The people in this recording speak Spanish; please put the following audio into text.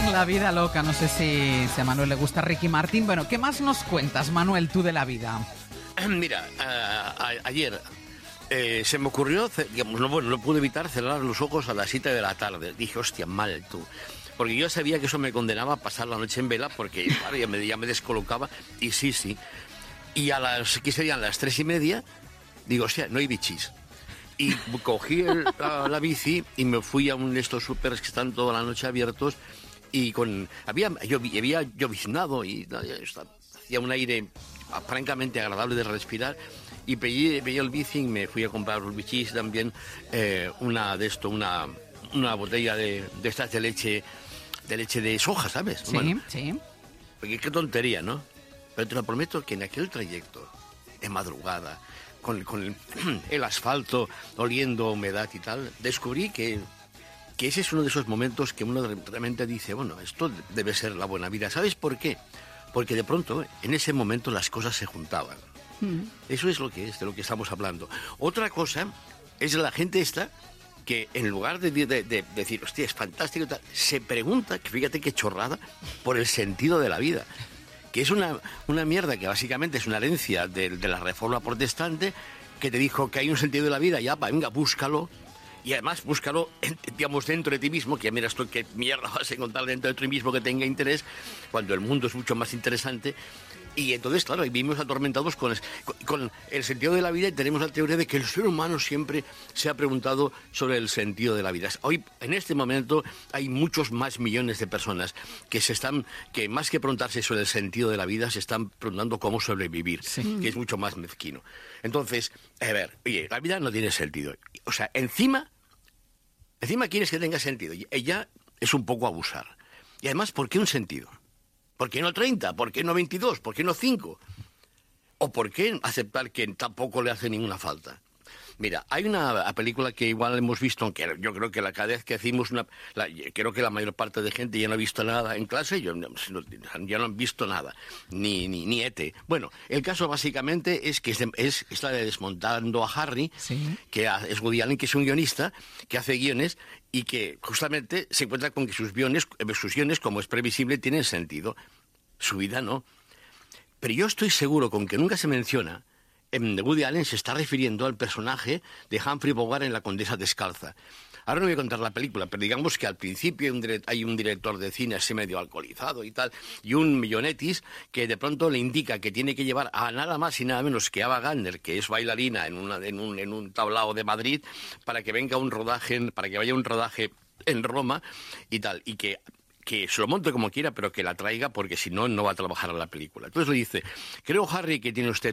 La vida loca, no sé si a Manuel le gusta Ricky Martin. Bueno, ¿qué más nos cuentas, Manuel, tú de la vida? Mira, ayer se me ocurrió, digamos, no pude evitar cerrar los ojos a las 7 de la tarde. Dije, hostia, mal tú. Porque yo sabía que eso me condenaba a pasar la noche en vela, porque claro, ya me descolocaba. Y sí. Y ¿qué serían? Las 3:30, digo, hostia, no hay bichis. Y cogí la bici y me fui a uno de estos supers que están toda la noche abiertos. Y había lloviznado y hacía un aire francamente agradable de respirar. Y pedí el bici y me fui a comprar los bichis también, una botella de estas de leche de soja, ¿sabes? Sí, bueno, sí. Porque qué tontería, ¿no? Pero te lo prometo que en aquel trayecto, de madrugada, con el asfalto oliendo a humedad y tal, descubrí que ese es uno de esos momentos que uno realmente dice, bueno, esto debe ser la buena vida. ¿Sabes por qué? Porque de pronto, en ese momento, las cosas se juntaban. Eso es de lo que estamos hablando. Otra cosa es la gente esta que en lugar de decir, hostia, es fantástico, tal, se pregunta, que fíjate qué chorrada, por el sentido de la vida. Que es una mierda que básicamente es una herencia de la Reforma Protestante, que te dijo que hay un sentido de la vida, ya, venga, búscalo. Y además búscalo, digamos, dentro de ti mismo, que ya miras tú qué mierda vas a encontrar dentro de ti mismo que tenga interés, cuando el mundo es mucho más interesante. Y entonces, claro, vivimos atormentados con el sentido de la vida, y tenemos la teoría de que el ser humano siempre se ha preguntado sobre el sentido de la vida. Hoy, en este momento, hay muchos más millones de personas que más que preguntarse sobre el sentido de la vida, se están preguntando cómo sobrevivir, que es mucho más mezquino. Entonces, a ver, oye, la vida no tiene sentido. O sea, encima quieres que tenga sentido. Y ya es un poco abusar. Y además, ¿por qué un sentido? ¿Por qué no 30? ¿Por qué no 22? ¿Por qué no 5? ¿O por qué aceptar que tampoco le hace ninguna falta? Mira, hay una película que igual hemos visto, aunque yo creo que cada vez que decimos creo que la mayor parte de gente ya no ha visto nada en clase, ya no han visto nada, ni ET. Bueno, el caso básicamente es que es la de Desmontando a Harry, sí, que es Woody Allen, que es un guionista, que hace guiones y que justamente se encuentra con que sus guiones, como es previsible, tienen sentido. Su vida no. Pero yo estoy seguro, con que nunca se menciona, Woody Allen se está refiriendo al personaje de Humphrey Bogart en La Condesa Descalza. Ahora no voy a contar la película, pero digamos que al principio hay un director de cine así medio alcoholizado y tal, y un millonetis que de pronto le indica que tiene que llevar a nada más y nada menos que Ava Gardner, que es bailarina en un tablao de Madrid, para que vaya un rodaje en Roma y tal, y que se lo monte como quiera, pero que la traiga, porque si no, no va a trabajar en la película. Entonces le dice, creo, Harry, que tiene usted